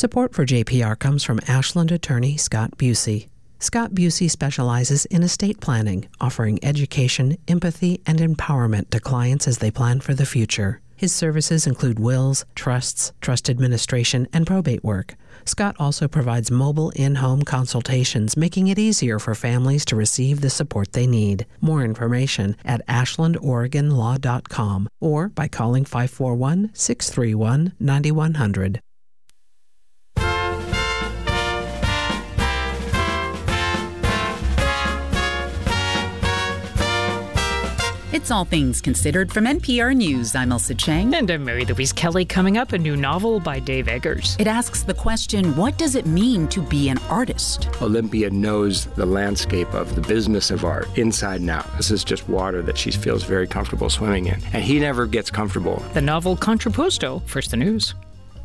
Support for JPR comes from Ashland attorney Scott Busey. Scott Busey specializes in estate planning, offering education, empathy, and empowerment to clients as they plan for the future. His services include wills, trusts, trust administration, and probate work. Scott also provides mobile in-home consultations, making it easier for families to receive the support they need. More information at ashlandoregonlaw.com or by calling 541-631-9100. It's All Things Considered from NPR News. I'm Elsa Chang. And I'm Mary Louise Kelly. Coming up, a new novel by Dave Eggers. It asks the question, what does it mean to be an artist? Olympia knows the landscape of the business of art inside and out. This is just water that she feels very comfortable swimming in. And he never gets comfortable. The novel Contrapposto. First the news.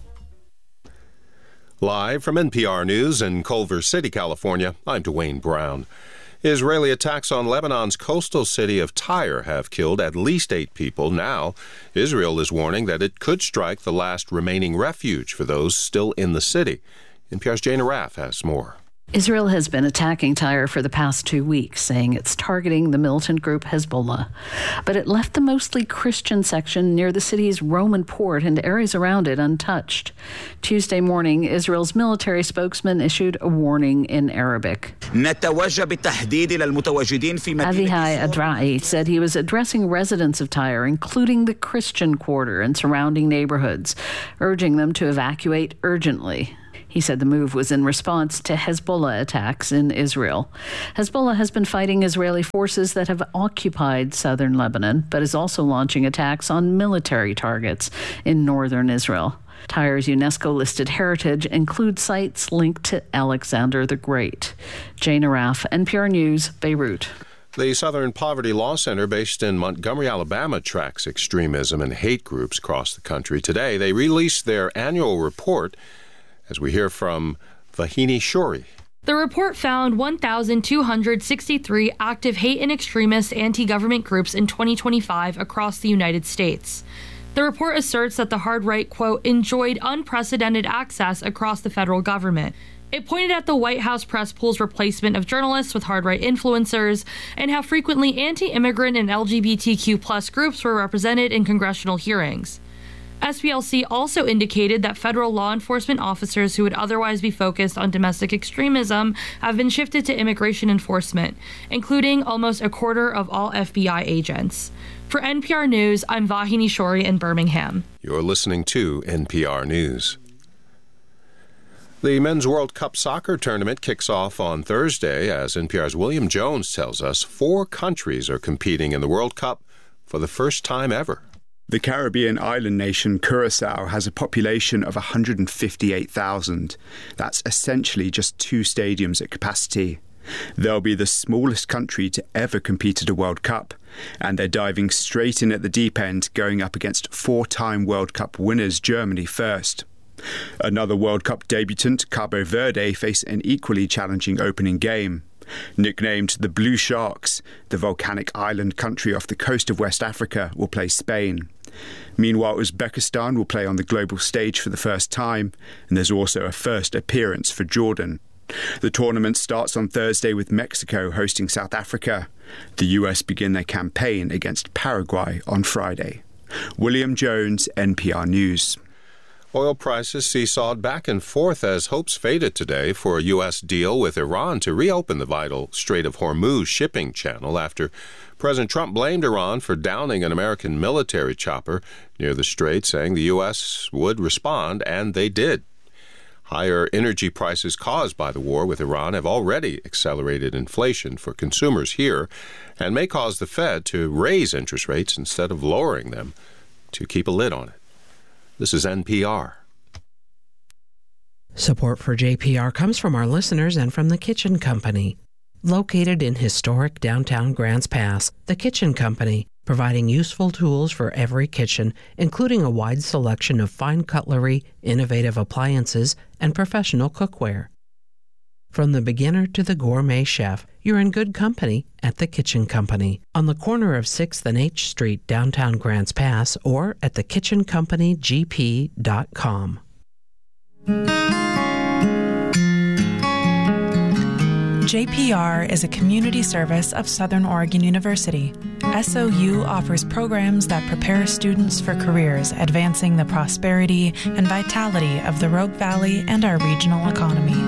Live from NPR News in Culver City, California, I'm Dwayne Brown. Israeli attacks on Lebanon's coastal city of Tyre have killed at least 8 people. Now, Israel is warning that it could strike the last remaining refuge for those still in the city. NPR's Jana Raff has more. Israel has been attacking Tyre for the past 2 weeks, saying it's targeting the militant group Hezbollah. But it left the mostly Christian section near the city's Roman port and areas around it untouched. Tuesday morning, Israel's military spokesman issued a warning in Arabic. Avihai Adra'i said he was addressing residents of Tyre, including the Christian quarter and surrounding neighborhoods, urging them to evacuate urgently. He said the move was in response to Hezbollah attacks in Israel. Hezbollah has been fighting Israeli forces that have occupied southern Lebanon, but is also launching attacks on military targets in northern Israel. Tyre's UNESCO-listed heritage includes sites linked to Alexander the Great. Jana Raff, NPR News, Beirut. The Southern Poverty Law Center, based in Montgomery, Alabama, tracks extremism and hate groups across the country. Today, they released their annual report, as we hear from Vahini Shori. The report found 1,263 active hate and extremist anti-government groups in 2025 across the United States. The report asserts that the hard right, quote, enjoyed unprecedented access across the federal government. It pointed at the White House press pool's replacement of journalists with hard right influencers and how frequently anti-immigrant and LGBTQ+ groups were represented in congressional hearings. SPLC also indicated that federal law enforcement officers who would otherwise be focused on domestic extremism have been shifted to immigration enforcement, including almost a quarter of all FBI agents. For NPR News, I'm Vahini Shori in Birmingham. You're listening to NPR News. The Men's World Cup soccer tournament kicks off on Thursday. As NPR's William Jones tells us, 4 countries are competing in the World Cup for the first time ever. The Caribbean island nation Curaçao has a population of 158,000. That's essentially just 2 stadiums at capacity. They'll be the smallest country to ever compete at a World Cup, and they're diving straight in at the deep end, going up against 4-time World Cup winners Germany first. Another World Cup debutant, Cabo Verde, face an equally challenging opening game. Nicknamed the Blue Sharks, the volcanic island country off the coast of West Africa will play Spain. Meanwhile, Uzbekistan will play on the global stage for the first time, and there's also a first appearance for Jordan. The tournament starts on Thursday with Mexico hosting South Africa. The US begin their campaign against Paraguay on Friday. William Jones, NPR News. Oil prices seesawed back and forth as hopes faded today for a U.S. deal with Iran to reopen the vital Strait of Hormuz shipping channel after President Trump blamed Iran for downing an American military chopper near the strait, saying the U.S. would respond, and they did. Higher energy prices caused by the war with Iran have already accelerated inflation for consumers here and may cause the Fed to raise interest rates instead of lowering them to keep a lid on it. This is NPR. Support for JPR comes from our listeners and from The Kitchen Company. Located in historic downtown Grants Pass, The Kitchen Company, providing useful tools for every kitchen, including a wide selection of fine cutlery, innovative appliances, and professional cookware. From the beginner to the gourmet chef, you're in good company at The Kitchen Company on the corner of 6th and H Street, downtown Grants Pass, or at thekitchencompany.gp.com. JPR is a community service of Southern Oregon University. SOU offers programs that prepare students for careers advancing the prosperity and vitality of the Rogue Valley and our regional economy.